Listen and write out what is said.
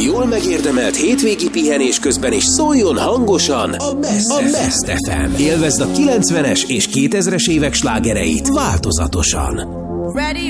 jól megérdemelt hétvégi pihenés közben is szóljon hangosan a Best FM. Élvezd a 90-es és 2000-es évek slágereit változatosan. Ready